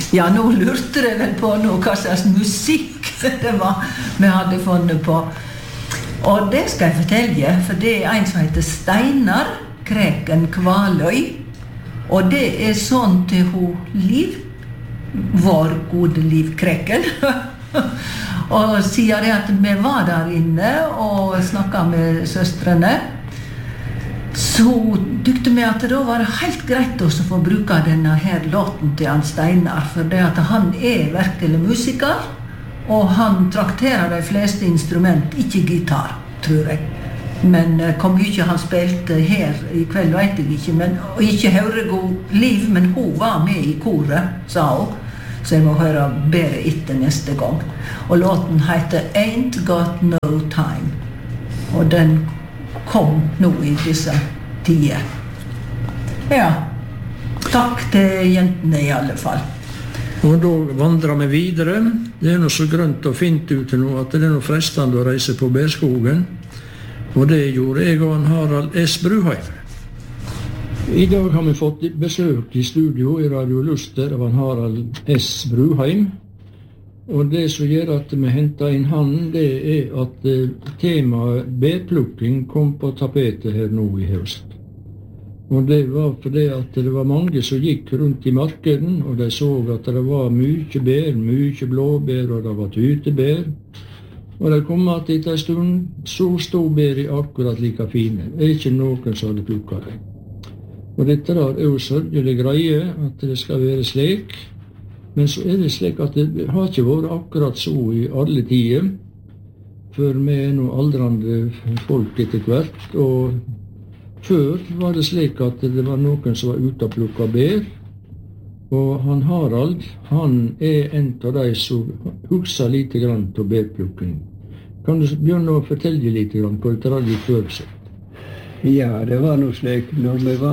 Ja, nå lurte jeg vel på noe, hva slags musikk det var vi hadde funnet på. Og det skal jeg fortelle, for det en som heter Steinar Kreken Kvaløy. Og det sånn til hun Liv, vår gode Liv Kreken. Og sier det at vi var der inne og snakket med søstrene, så tykte vi at det var helt greit også å få bruke denne her låten til han Steinar, for det at han virkelig musiker, og han trakterer de fleste instrument, ikke gitar, tror jeg. Men hvor mye han spilte her i kveld vet jeg ikke, men, og ikke høregod Liv, men hun var med i koret, sa hun. Så jeg må høre bedre etter neste gang. Og låten heter Ain't Got No Time. Og den kom nå i disse tider. Ja, takk til jentene i alle fall. Og da vandrer vi videre. Det noe så grønt og fint ute nå, at det noe frestende å reise på Berskogen. Og det gjorde jeg og Harald S. Bruheim. I dag har vi fått besøk i studio i Radio Luster av Harald S. Bruheim. Og det som gjør at vi hentet inn han, det at temaet bærplukking kom på tapetet her nå i høst. Og det var fordi at det var mange som gikk rundt i markeden, og de så at det var mye bær, mye blåbær, og det var tytebær. Og det kom at etter en stund så stod bæret akkurat like fine. Det ikke noen som hadde plukket dem. Og dette jo sørgelig greie, at det skal være slik. Men så det slik at det har ikke vært akkurat så i alle tider, for vi nå aldrende folk etter hvert. Og før var det slik at det var noen som var ute og plukket bær. Og han Harald, han en av de som husker lite grann til bærplukking. Kan du begynne å fortelle lite grann hva det hadde før seg? Ja, det var noe slik, når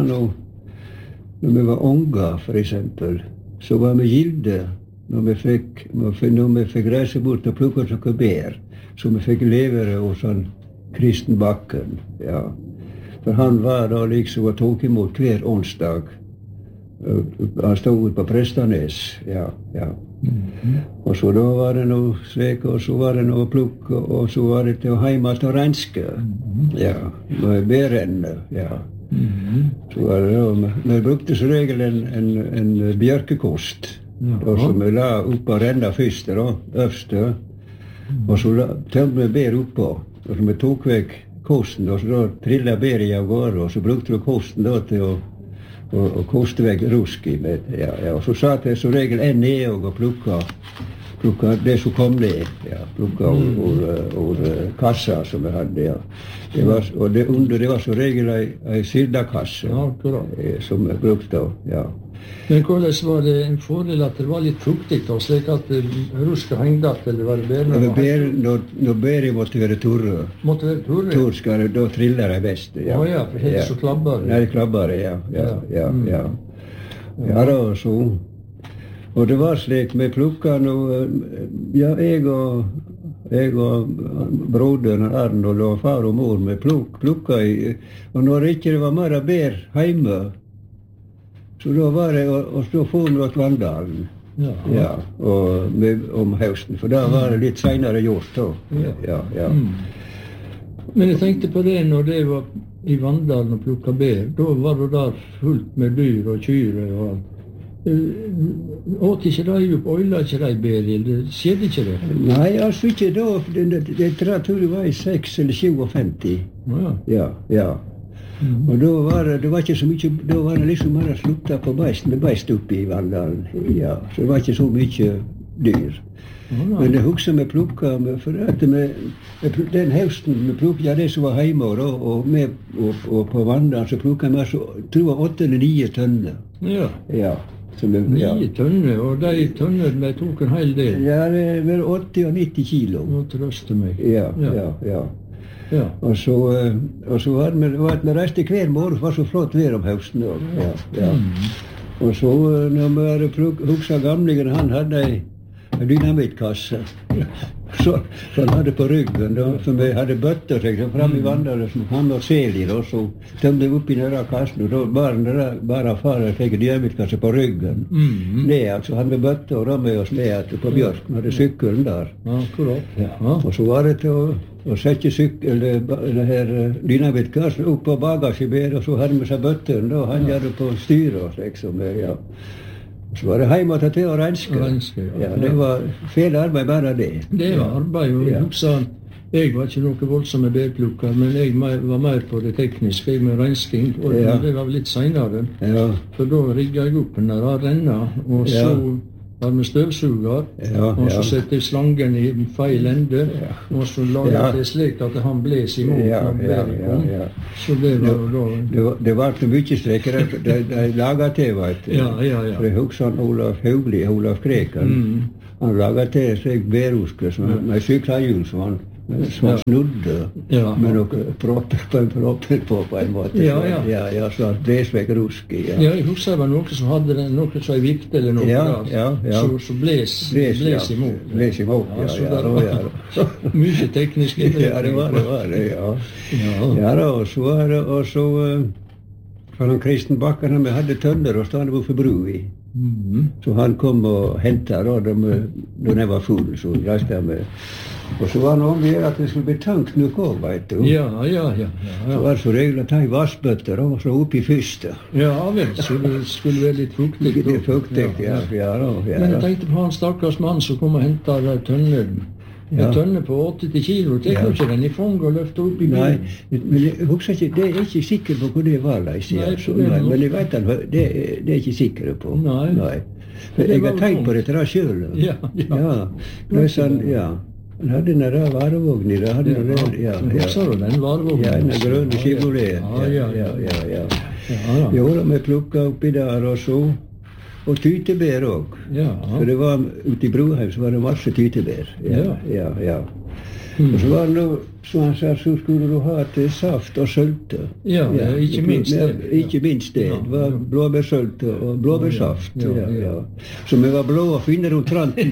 vi var unger, for eksempel, så var vi gilde når vi fikk reise bort og plukke noe bær, så vi fikk levere hos han Kristen Bakken, ja. For han var da liksom og tok imot hver onsdag. Han stod ut på Prestanes, ja. Og så da var det noe slik, og så var det noe plukk, og så var det til å heima til renske, ja, med bærende, ja. Så var det da, vi brukte så regel en bjørkekost, som vi la opp og renne først, da, øverste, og så tømte vi bær oppå, og så vi tok vekk kosten, og så da trillet bæret av gårde, og så brukte vi kosten da til å og koste vekk ruski med, ja. Og så satt jeg så regel ned og plukka det som kom ned, ja. Plukka ur kassa som jeg hadde, ja. Det var, og det under det var så regel ei sildakasse, som jeg brukte, ja. Men hvordan var det en fordel at det var litt fuktig, og slik at ruska hengde at det var bærene? Når bæret måtte være torre. Måtte være torre? Torr skal det, da triller det best, ja. Ja, for det så klabbar. Nei, det klabbar, ja. Ja, da, så. Og det var slik, vi plukka noe, ja, jeg og broderen Arnold og far og mor, vi plukka i, og når ikke det var mer bær hjemme, så da var det å stå få noe til Vandalen, ja, og om høsten, for da var det litt senere gjort, ja. Men jeg tenkte på det når det var i Vandalen og plukka bær, da var det der fullt med dyr og kyre og alt. Åt ikke de opp, øyla ikke de bær, eller skjedde ikke det? Nei, altså ikke da, det tror jeg var i 6 eller 57. Ja. Og da var det var ikke så mye, da var det liksom bare slutta på med beist oppe i Vandalen, ja, så det var ikke så mye dyr. Men det husker vi plukka, for at den høsten vi plukka, ja, det som var hjemme, og på Vandalen så plukka vi, så tror jeg 8 eller 9 tønner. Ja. 9 tønner, og de tønner de tok en hel del? Ja, det var 80 og 90 kilo. Nå trøster meg. Ja. Og så var vi reiste hver morgen, for det var så flott vær om høsten. Ja. Og så når vi hadde huksa gamlingen, han hadde en dynamittkasse. Så han hade på ryggen då, för vi hade bötter så fram i vandrare som han och säljer och så tömde upp i några kassor och då bara fara fick djävult kanske på ryggen. Nej, alltså han med bötter och med oss ner på björk, han hade cykeln där. Ja, korrekt. Ja. Och så var det och sätta cykeln, det här dynamitkassan upp på bagagebäret och så hade med sig bötter då, han gjorde på styret liksom, ja. Så var det hemåt till och renska. Ja, det var fel arbeid bara det. Det var arbeid, og jeg var ikke noe voldsomme bærplukker, men jeg var mer på det tekniske, jeg med rensking, og det var litt senere. Ja. For da rigget jeg opp den der renna, og så var med støvsuger, og så sette jeg slangen i feil ende, og så laget det slik at han bles imot når bæret kom. Så det var da... Det var så mye strekker, de laget til, vet du. Ja. For jeg husker han Olaf Kreken, han laget til slik bæruske, med sykkelhjul som han snudde, med noen propper på en måte. Ja, så han bles vekk rusk i. Ja, jeg husker det var noe som hadde noe som en vikt eller noe, så bles imot. Bles imot, ja. Mye teknisk. Ja, det var det, ja. Ja, og så for han Kristen Bakken, vi hadde tønner og stod på bru i. Så han kom og hentet da jeg var full, så reiste jeg med. Og så var det noe med at det skulle bli tankt noe også, vet du. Ja. Så var det så regel å ta i vassbøtter og så opp i første. Ja, vel, så det skulle være litt fuktig. Litt fuktig, ja. Men jeg tenkte på han stakkars mann som kom og hentet tønnen. En tønne på 80 kilo, det er jo ikke den i fang og løfter opp i bilen. Nei, men jeg husker ikke, det er ikke sikker på hvor det var, men jeg vet at det er ikke sikker på. Nei. Jeg har tenkt på det til det selv. Ja. Det er sånn, han hadde den der varevognen i det, Husker du den varevognen? Ja, den grønne Chevrolet. Ja. Jo, da vi plukket oppi der og så. Og tytebær også. For det var ute i Broheim, så var det masse tytebær. Ja. Og så var det noe, som han sa, så skulle du ha til saft og sølte. Ja, ikke minst det. Ikke minst det. Det var blåbærsølte og blåbærsaft. Ja. Så vi var blå og finne rundt tranten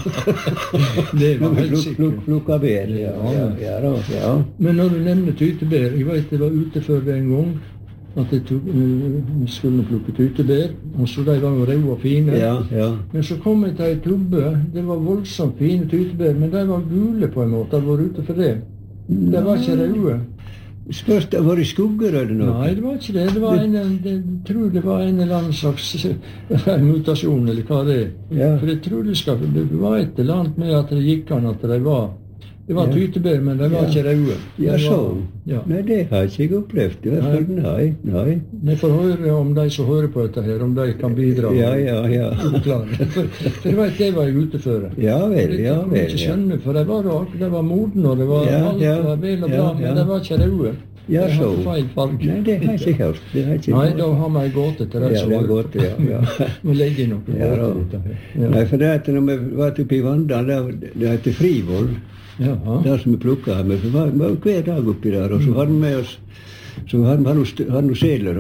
når vi plukket bær. Ja. Men når du nevner tytebær, jeg vet det var ute før det en gang, at jeg skulle plukke tytebær, og så de var jo røde og fine. Ja. Men så kom jeg til en tubbe, det var voldsomt fine tytebær, men de var gule på en måte, de var ute for det. De var ikke røde. Spørs det, var det skugger eller noe? Nei, det var ikke det. Jeg tror det var en eller annen slags mutasjon, eller hva det er. Ja. For jeg tror det var et eller annet med at det gikk an at det var tytebær, men de var ikke røde. Ja, så. Nei, det har ikke jeg opplevd. Nei. Vi får høre om de som hører på dette her, om de kan bidra. Ja. For jeg vet, det var jeg ute før. Ja vel. Jeg kunne ikke skjønne, for de var moden, og det var alt var vel og bra, men de var ikke røde. Ja, så. Feil farge. Nei, det har jeg ikke hørt. Nei, da har vi en gåte til det. Ja, det er gåte, ja. Vi legger noe gåte. Nei, for det at når vi var oppe i Vandal, det heter Frivoll, der som vi plukket her med, for vi var hver dag oppi der, og så hadde vi med oss, så hadde vi seler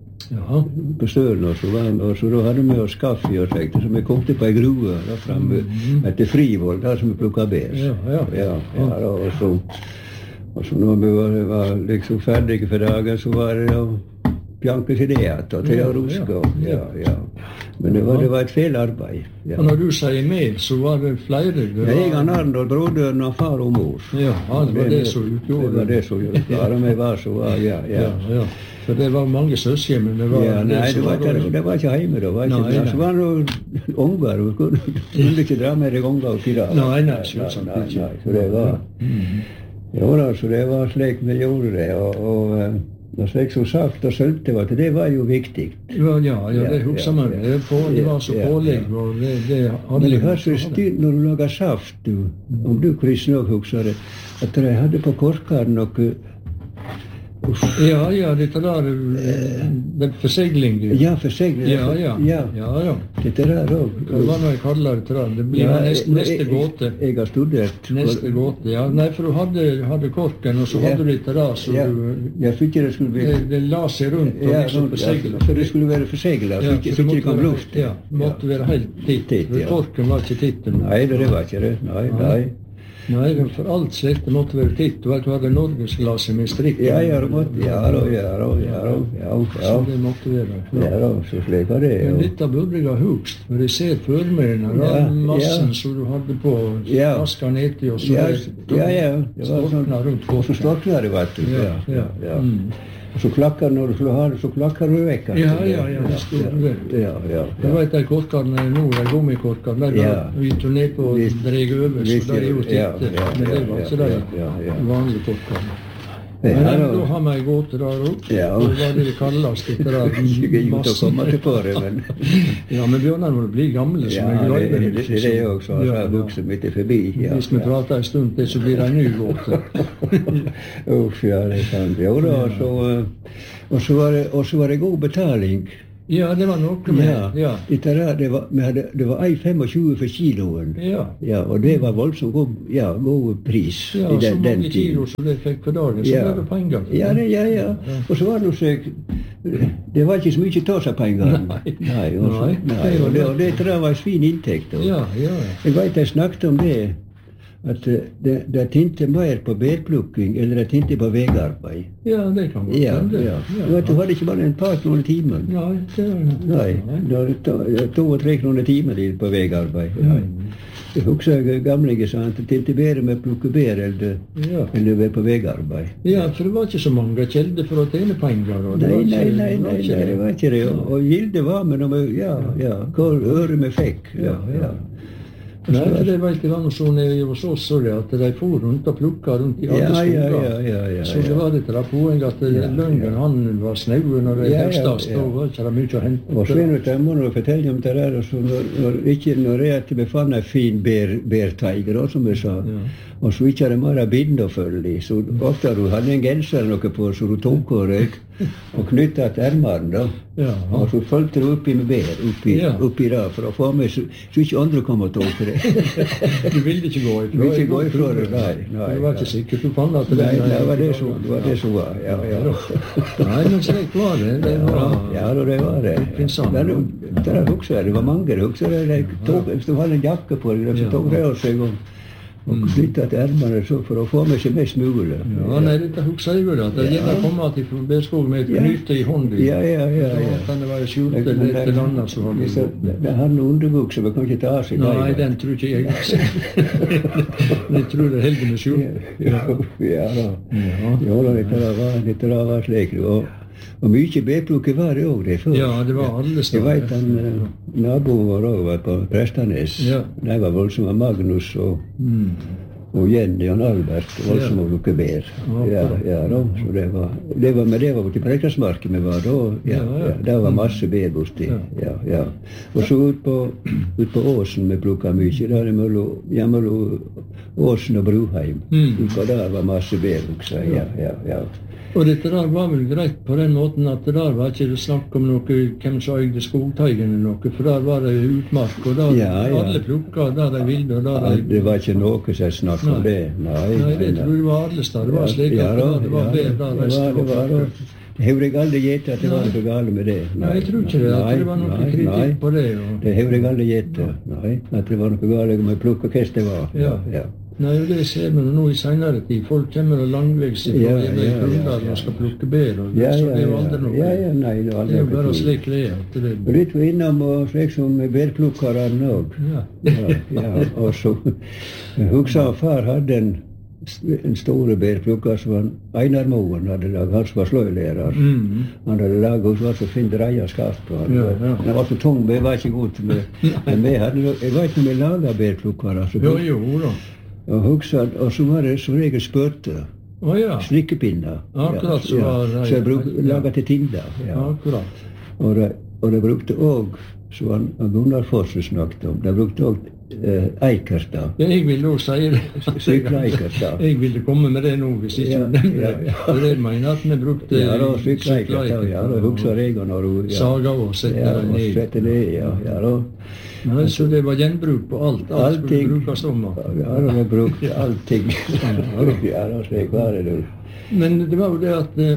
på stølen, og så da hadde vi med oss kaffe og slikt, så vi kom til på en grue der fremme, etter Frivoll, der som vi plukket bær. Og så når vi var liksom ferdige for dagen, så var det Bjanke til det, til å ruske. Ja. Men det var et feil arbeid. Ja. Og når du sier med, så var det flere? Jeg og Arnold, broderen og far og mor. Ja, det var det som utgjorde. Det var det som gjorde. Bare vi var så, ja. For det var mange søsken, men det var... Nei, det var ikke hjemme, det var ikke. Nei. Så var det noen unger, og kunne ikke dra med deg unger oppi der. Nei, selvsagt ikke. Så det var... Jo da, så det var slik vi gjorde det, og slik som sagt og sølte, det var jo viktig. Ja, det husker man. Det var så pålegg, og det hadde... Men det var så styrt når du laget saft, om du Chris nok husker det, at de hadde på korkaren noe... Ja, dette der, det forsegling. Ja, forsegling. Ja. Dette der også. Det var noe jeg kaller det til det. Det blir neste gåte. Jeg har studert. Neste gåte, ja. Nei, for du hadde korken, og så hadde du dette der, så jeg fikk det skulle bli... Det la seg rundt og liksom forseglet. For det skulle være forseglet, så fikk det kom luft. Ja, måtte være helt titt. Korken var ikke titt. Nei, det var ikke det. Nei. Nei, for alt slikt, det måtte være titt. Du hadde norgesklasse med strikk. Ja, det måtte, ja. Så det måtte være. Ja da, så slik var det. Men dette burde jeg ha hugst, for jeg ser for meg den massen som du hadde på raska nedi, og så det var sånn, rundt og så storkna det, vet du. Ja. Og så klakker når du skulle ha det, så klakker du vekk. Ja, det stod rett. Ja. Jeg vet de korkene nå, de gummikorkene, vi tog ned på og dreg over, så de er jo titte. Men det var ikke de vanlige korkene. Men da har vi gått der opp, og hva det kalles etter massen. Ja, men bjørnar når de blir gamle, så er glad i det. Det er jo også, så har vokset midt forbi. Hvis vi prater en stund til, så blir det en ny gåte. Uff, ja, det er sant. Jo da, og så var det god betaling. Ja, det var noe med, det var 1,25 for kiloen. Ja, og det var voldsomt god pris i den tiden. Så mange kilo som det fikk for dagen, så ble det penger. Ja. Og så var det noe, det var ikke så mye ta seg penger. Nei, og det var en fin inntekt. Jeg vet jeg snakket om det, at det tinte mer på bærplukking, eller det tinte på vegarbeid. Ja, det kan godt hende. Du hadde ikke bare en par kroner timen. Nei, det var 2-3 kroner timen på vegarbeid. Jeg husker gamlinge sa at det tinte bedre med å plukke bær eller på vegarbeid. Ja, for det var ikke så mange kjelder for å tjene penger. Nei, det var ikke det. Og gildet var med når hvor øre vi fikk. Nei, for det var ikke annet sånn hos oss, at de for rundt og plukket rundt i alle skoger. Så det var det poeng at løngen, han var snauen når det høstast, da var ikke det mye å hente. Og Svein, jeg må nå fortelle om det der, når jeg befant en fin bærteiger, som jeg sa, og så ikke det bare bindefølge, så ofte du hadde en genser noe på, så du tok og knyttet til ermene, og så følte du oppi med bær, oppi det, for å få med, så ikke andre kom og tok det. Du ville ikke gå ifra? Du ville ikke gå ifra det, nei. Du var ikke sikker, du fant at det det var det som var, ja. Nei, men slik var det. Ja, det var det. Det var mange, hvis du hadde en jakke på deg, så tok det av seg og knyttet til ermene for å få med seg mest mulig. Ja, nei, dette husker jeg vel, at det gjelder å komme til Bærskog med et knyte i hånden. Ja. Kan det være skjult eller et eller annet så var det. Det har noen underbukser, men kan ikke ta av seg. Nei, den tror ikke jeg. Jeg tror det heldig med skjult. Ja, dette var slik. Og mye bærplukker var det også det før. Ja, det var alle steder. Jeg vet naboen vår også var på Prestanes. De var voldsomme Magnus og Jenny og Albert, voldsomme plukke bær. Så det var til Preikersmarken vi var da. Det var masse bær borti. Og så ut på Åsen vi plukket mye. Der mellom Åsen og Bruheim. Ut der var masse bær også. Og dette der var vel greit på den måten at der var ikke det snakk om noe, hvem som øyde skogteigen eller noe, for der var det utmark, og der alle plukket der de ville, og der de... Det var ikke noe som snakk om det, Nei, det tror jeg var alle steder, det var slik at det var bedre der resten. Det har jeg aldri gitt at det var noe gale med det. Nei, jeg tror ikke det, at det var noe kritikk på det. Det har jeg aldri gitt, at det var noe gale med plukket hva det var. Nei, det ser vi nå i senere tid. Folk kommer og langveis fra Krondal og skal plukke bær, og så det er jo aldri noe. Nei, det er jo bare slik det er. Og litt var innom og slik som bærplukkerne også. Og så husker far hadde en store bærplukker som var Einar Moen hadde laget, han som var sløylærer. Han hadde laget hos oss og finne dreia skaft på han. Han var så tung, men jeg var ikke god til meg. Men jeg vet når vi laget bærplukker. Jo da. Og så var det som regel spørte. Strikkepinner. Akkurat så var det. Så jeg laget til tinder. Akkurat. Og de brukte også, som Gunnar Fosse snakket om, de brukte også Eikerstad. Ja, jeg ville også si det. Sykla Eikerstad. Jeg ville komme med det nå, hvis ikke du nevnte det. Og det mener at vi brukte Sykla Eikerstad. Ja, da husker jeg når du... Saga og sette ned. Nei, så det var gjenbruk på alt. Alt skulle brukes om. Ja, det var brukt allting. Ja, slik var det. Men det var jo det at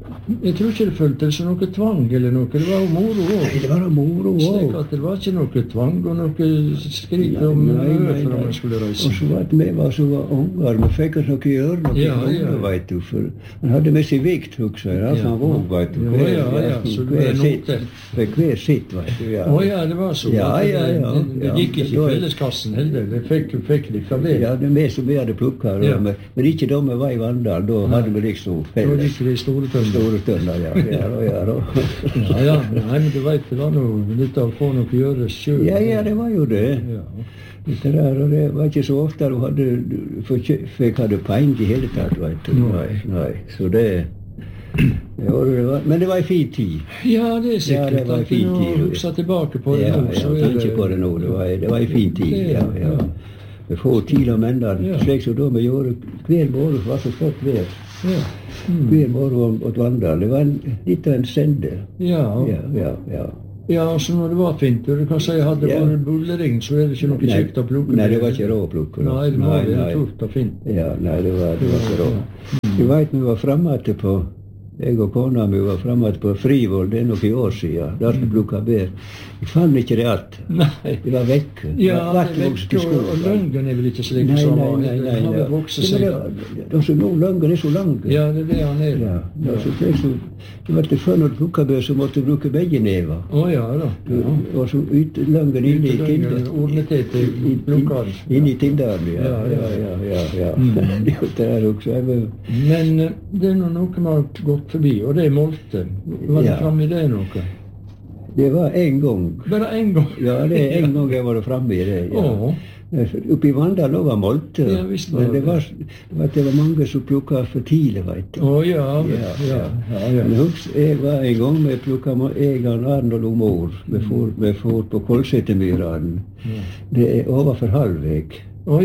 Jeg tror ikke det føltes som noe tvang eller noe. Det var jo moro òg. Nei, det var da moro Slik òg. at det var ikke noe tvang og noe skrik om for om man skulle reise. Og så var vi var så unger, vi fikk oss noe gjøre, noe vet du. For han hadde med seg vikt, husker jeg. Han våg, vet du. Så det var noe. Fikk hver sitt, vet du. Ja. Det var så. Det gikk ikke i felleskassen heller. Det fikk de fra det. Ja, det er vi som vi hadde plukket. Men ikke da vi var i Vandal, da hadde vi liksom felles. Da gikk det i store tønner. Ja. Nei, men du vet, det var noe litt av å få noe å gjøre selv. Ja, det var jo det. Ja. Det var ikke så ofte du fikk hadde penger i hele tatt, vet du. Nei. Så det var, men det var en fin tid. Ja, det er sikkert. Det var en fin tid. At du husker tilbake på det nå, så er det... på det nå. Det var en fin tid, ja. Vi får tid om enda, slik som da vi gjorde hver morgen, var så flott vær. Hver morgen og Vandal. Det var litt av en sende. Ja, så når det var fint, du kan si hadde det vært bullering, så er det ikke noe kjekt å plukke. Nei, det var ikke råd å plukke. Nei, det var tort og fint. Ja, nei, det var ikke råd. Du vet, vi var fremme på, jeg og kona mi var fremme på Frivoll, det er noen år siden, der vi plukket bær. Jeg fann ikke det alt. Nei. Det var vekk. Ja, det er vekk, og løngen er vel ikke slik som han var. Nei. Han vil vokse seg. Løngen er så lang. Ja, det er det han er. Ja, det var til før når du plukket bær, så måtte du bruke begge never. Da. Og så løngen inne i tinderen. Ordnet til plukkeren. Inne i tinderen, ja. Det er også. Men det er noe vi har gått forbi, og det er molte. Var det fremme i det noe? Det var en gang. Bare en gang? Ja, det er en gang jeg var fremme i det. Ja. Oppi Vandal var molte, men det var mange som plukket for tidlig, vet du. Men jeg var en gang med plukket Egan Arnold og mor. Vi får på Kolsetemyran. Det er overfor Halvvik.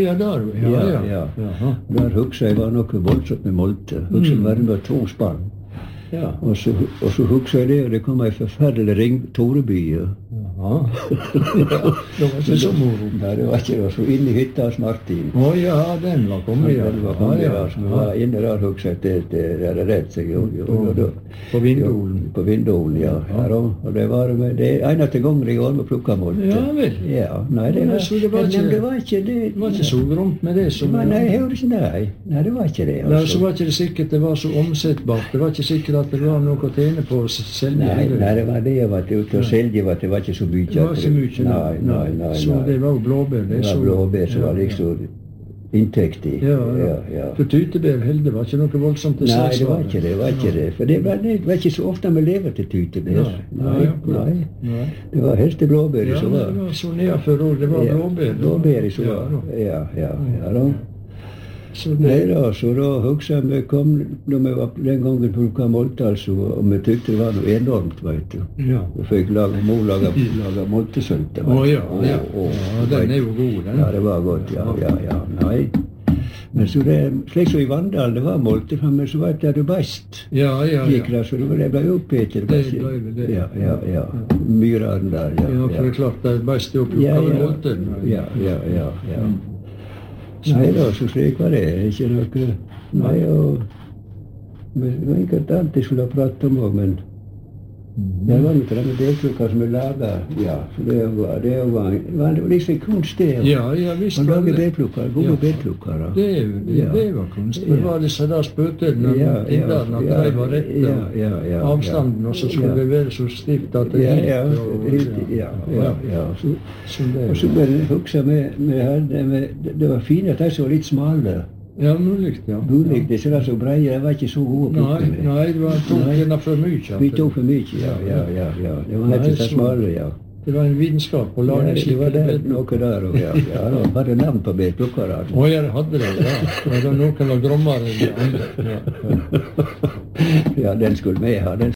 Der husker jeg var noe voldsomt med molte. Husker jeg var med 2 spann. Og så husker jeg det, og det kom en forferdelig ring Toreby. Det var ikke så moro. Nei, det var ikke det. Så inn i hytta hos Martin. Den var kommet. Så vi var inne der, husker jeg, det er rett seg. På Vindolen. På Vindolen, ja. Og det var det eneste gangen i år med plukket molte. Ja vel. Nei, det var ikke det. Det var ikke så gromt med det som... Nei, det var ikke det. Så var ikke det sikkert det var så omsettbart. Det var ikke sikkert at det var noe å tjene på å selge. Nei, det var det jeg var ute å selge, det var ikke så mye. Det var ikke mye. Nei. Så det var jo blåbær. Det var blåbær som var liksom inntekt i. Ja. For tytebær heller var ikke noe voldsomt til Nei, det var ikke det. For det var ikke så ofte vi lever til tytebær. Nei. Det var helst det blåbær som var. Ja, det var så nedfor år, det var blåbær. Blåbær som var. Ja. Så da husker jeg vi kom, når vi var den gangen plukket molte, og vi tykte det var noe enormt, vet du. Vi fikk mor laga moltesølte. Den er jo god, den. Ja, det var godt, ja. Nei. Men så det, slik som i Vandal, det var molte, men så var det best. Gikk det, så det ble opphetet. Det ble det. Ja. Myraren der, Ja, for det er klart det er best å plukke molte. Ja. Nei da, så slik var det. Ikke noe... Nei, og... Det var ikke annet jeg skulle ha pratet om også, men... Det var ikke denne deltrukker som vi laget, så det var liksom kunst det. Visst man lager deltrukker, gode deltrukker. Det var kunst. Det var disse der spøtene, tinderne, at de var rette avstanden, og så skulle det være så stivt at det Og så ble det husker det var fint at de var litt smale. Ja, mulig, det var så breie, det var ikke så gode plukker. Nei, det var tog for mye. Vi tok for mye, ja. Det var helt så smale, Det var en vitenskap å lage det var noe der, da var det navn på plukkere. Jeg hadde det, Det var noen var grommere enn de andre. Ja, den skulle vi ha. Den